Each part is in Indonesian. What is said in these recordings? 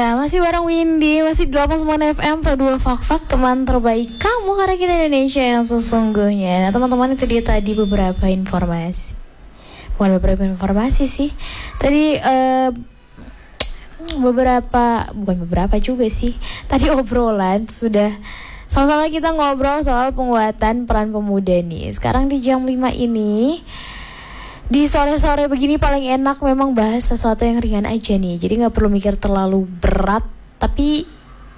Ya, masih bareng Windy, masih 89 FM Pro 2 Fak-Fak, teman terbaik kamu karena kita Indonesia yang sesungguhnya. Nah, teman-teman, itu dia tadi beberapa informasi. Bukan beberapa informasi sih. Tadi bukan beberapa juga sih. Tadi obrolan sudah sama-sama kita ngobrol soal penguatan peran pemuda nih. Sekarang di jam 5 ini, di sore-sore begini paling enak memang bahas sesuatu yang ringan aja nih. Jadi gak perlu mikir terlalu berat, tapi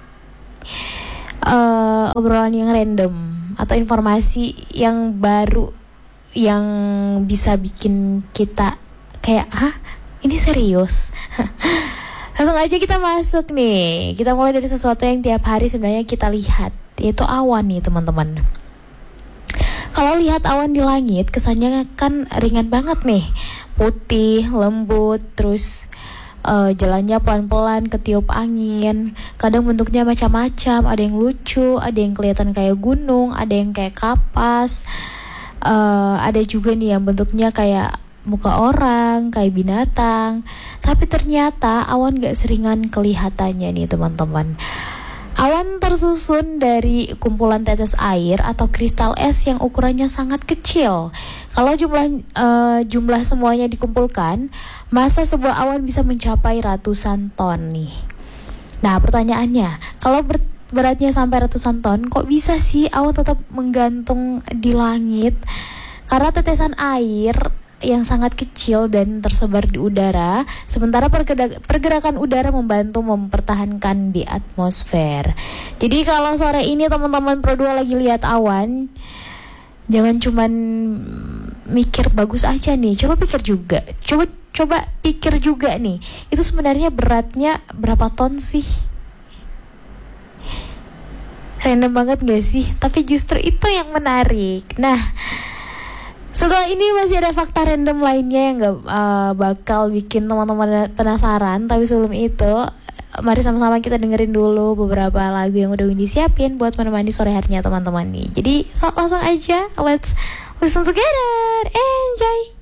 obrolan yang random atau informasi yang baru yang bisa bikin kita kayak, hah? Ini serius? Langsung aja kita masuk nih. Kita mulai dari sesuatu yang tiap hari sebenarnya kita lihat, yaitu awan nih teman-teman. Kalau lihat awan di langit, kesannya kan ringan banget nih. Putih, lembut, terus jalannya pelan-pelan, ketiup angin. Kadang bentuknya macam-macam, ada yang lucu, ada yang kelihatan kayak gunung, ada yang kayak kapas. Ada juga nih yang bentuknya kayak muka orang, kayak binatang. Tapi ternyata awan gak seringan kelihatannya nih teman-teman. Awan tersusun dari kumpulan tetes air atau kristal es yang ukurannya sangat kecil. Kalau jumlah semuanya dikumpulkan, massa sebuah awan bisa mencapai ratusan ton nih. Nah, pertanyaannya, kalau beratnya sampai ratusan ton, kok bisa sih awan tetap menggantung di langit? Karena tetesan air yang sangat kecil dan tersebar di udara, sementara pergerakan udara membantu mempertahankan di atmosfer. Jadi kalau sore ini teman-teman Pro 2 lagi lihat awan, jangan cuman mikir bagus aja nih, coba pikir juga. Coba pikir juga nih, itu sebenarnya beratnya berapa ton sih? Random banget gak sih? Tapi justru itu yang menarik. Nah, setelah ini masih ada fakta random lainnya yang gak bakal bikin teman-teman penasaran. Tapi sebelum itu, mari sama-sama kita dengerin dulu beberapa lagu yang udah Windy siapin buat menemani sore harinya teman-teman nih. Jadi langsung aja, let's listen together, enjoy.